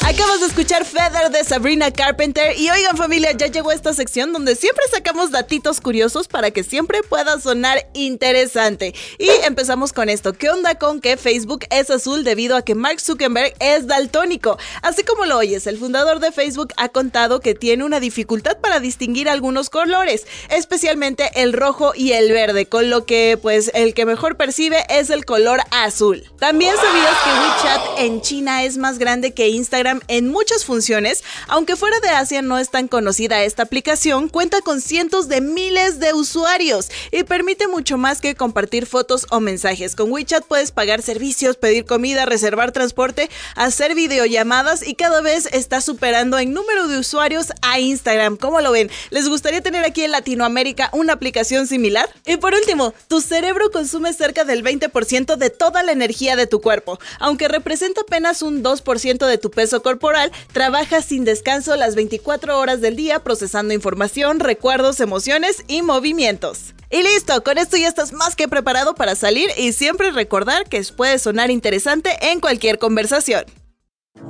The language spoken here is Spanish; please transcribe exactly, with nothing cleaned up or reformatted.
Acabas de escuchar Feather de Sabrina Carpenter y oigan familia, ya llegó esta sección donde siempre sacamos datitos curiosos para que siempre pueda sonar interesante. Y empezamos con esto, ¿qué onda con que Facebook es azul debido a que Mark Zuckerberg es daltónico? Así como lo oyes, el fundador de Facebook ha contado que tiene una dificultad para distinguir algunos colores, especialmente el rojo y el verde, con lo que pues el que mejor percibe es el color azul. También sabías que WeChat en China es más grande que Instagram en muchas funciones. Aunque fuera de Asia no es tan conocida esta aplicación, cuenta con cientos de miles de usuarios y permite mucho más que compartir fotos o mensajes. Con WeChat puedes pagar servicios, pedir comida, reservar transporte, hacer videollamadas y cada vez está superando en número de usuarios a Instagram. ¿Cómo lo ven? ¿Les gustaría tener aquí en Latinoamérica una aplicación similar? Y por último, tu cerebro consume cerca del veinte por ciento de toda la energía de tu cuerpo. Aunque representa apenas un dos por ciento de tu peso corporal, trabaja sin descanso las veinticuatro horas del día procesando información, recuerdos, emociones y movimientos. Y listo, con esto ya estás más que preparado para salir y siempre recordar que puede sonar interesante en cualquier conversación.